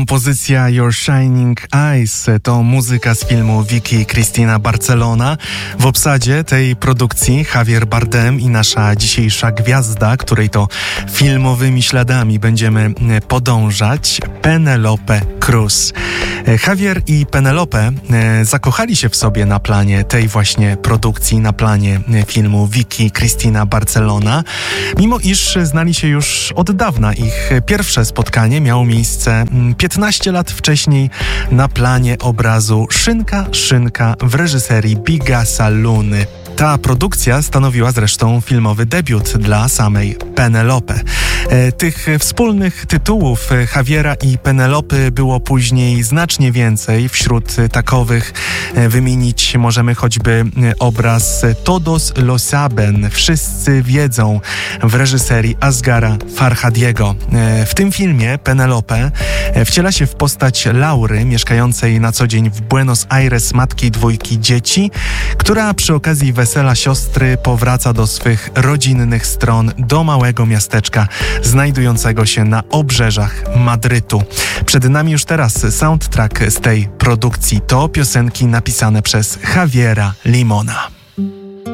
Kompozycja Your Shining Eyes to muzyka z filmu Vicky i Cristina Barcelona. W obsadzie tej produkcji Javier Bardem i nasza dzisiejsza gwiazda, której to filmowymi śladami będziemy podążać, Penélope Cruz. Javier i Penélope zakochali się w sobie na planie tej właśnie produkcji, na planie filmu Vicky i Cristina Barcelona, mimo iż znali się już od dawna. Ich pierwsze spotkanie miało miejsce 15 lat wcześniej na planie obrazu Szynka w reżyserii Bigasa Luny. Ta produkcja stanowiła zresztą filmowy debiut dla samej Penélope. Tych wspólnych tytułów Javiera i Penélope było później znacznie więcej. Wśród takowych wymienić możemy choćby obraz Todos lo saben, wszyscy wiedzą, w reżyserii Asghara Farhadiego. W tym filmie Penélope wciela się w postać Laury, mieszkającej na co dzień w Buenos Aires, matki dwójki dzieci, która przy okazji wesela siostry powraca do swych rodzinnych stron, do małego miasteczka znajdującego się na obrzeżach Madrytu. Przed nami już teraz soundtrack z tej produkcji. To piosenki napisane przez Javiera Limona.